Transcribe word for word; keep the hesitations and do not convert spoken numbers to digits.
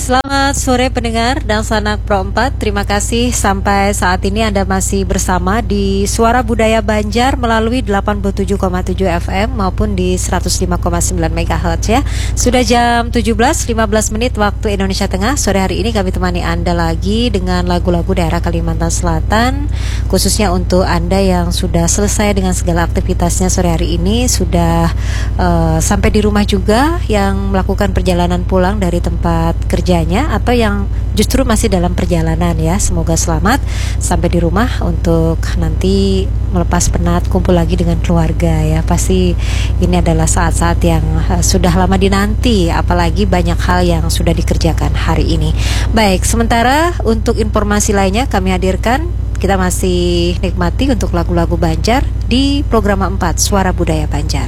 Selamat sore pendengar dan sanak Pro empat. Terima kasih sampai saat ini Anda masih bersama di Suara Budaya Banjar melalui delapan puluh tujuh koma tujuh F M maupun di seratus lima koma sembilan megahertz ya. Sudah jam tujuh belas lima belas menit waktu Indonesia Tengah. Sore hari ini kami temani Anda lagi dengan lagu-lagu daerah Kalimantan Selatan, khususnya untuk Anda yang sudah selesai dengan segala aktivitasnya sore hari ini, sudah uh, sampai di rumah juga, yang melakukan perjalanan pulang dari tempat kerjanya atau yang justru masih dalam perjalanan ya. Semoga selamat sampai di rumah untuk nanti melepas penat, kumpul lagi dengan keluarga ya. Pasti ini adalah saat-saat yang uh, sudah lama dinanti, apalagi banyak hal yang sudah dikerjakan hari ini. Baik, sementara untuk informasi lainnya kami hadirkan, kita masih nikmati untuk lagu-lagu Banjar di program empat Suara Budaya Banjar.